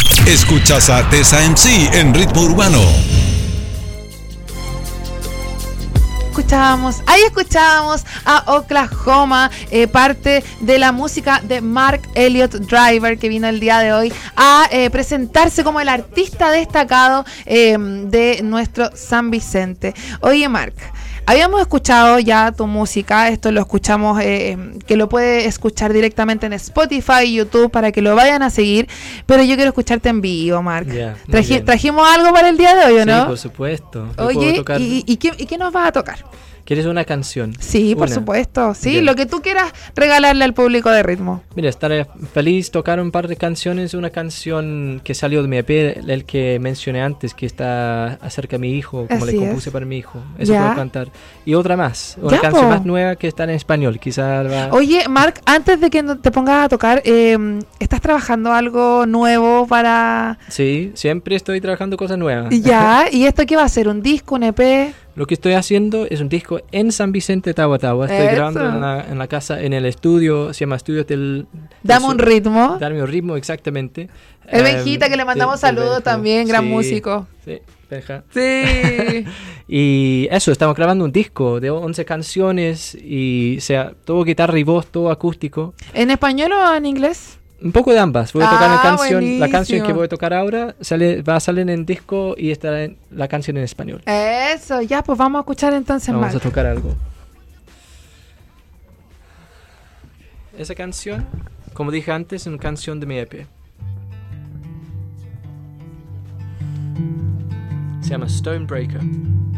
Escuchas a Tessa MC en Ritmo Urbano. Ahí escuchábamos a Oklahoma, parte de la música de Mark Elliott Driver, que vino el día de hoy a presentarse como el artista destacado de nuestro San Vicente. Oye, Mark, habíamos escuchado ya tu música, esto lo escuchamos, que lo puede escuchar directamente en Spotify, YouTube, para que lo vayan a seguir, pero yo quiero escucharte en vivo, Mark. Yeah, ¿Trajimos algo para el día de hoy o no? Sí, por supuesto. Oye, ¿y qué nos vas a tocar? ¿Quieres una canción? Sí, por supuesto. Sí, bien. Lo que tú quieras regalarle al público de Ritmo. Mira, estaré feliz tocar un par de canciones. Una canción que salió de mi EP, el que mencioné antes, que está acerca de mi hijo, como así le compuse es. Para mi hijo. Eso puedo cantar. Y otra más, una canción más nueva que está en español. Quizás va... Oye, Mark, antes de que te pongas a tocar, ¿estás trabajando algo nuevo para...? Sí, siempre estoy trabajando cosas nuevas. Ya, ¿y esto qué va a ser? ¿Un disco, un EP? Lo que estoy haciendo es un disco en San Vicente, Tahuatahua. Estoy grabando en la casa, en el estudio, se llama Estudio del... Dame un ritmo. Dame un ritmo, exactamente. El Benjita, que le mandamos saludos también, gran músico. Sí, Benja. Sí. Y eso, estamos grabando un disco de 11 canciones y todo guitarra y voz, todo acústico. ¿En español o en inglés? Un poco de ambas. Voy a tocar buenísimo. La canción que voy a tocar ahora va a salir en disco y estará la canción en español. Eso, ya, pues vamos a escuchar entonces más. Vamos a tocar algo. Esa canción, como dije antes, es una canción de mi EP. Se llama Stonebreaker.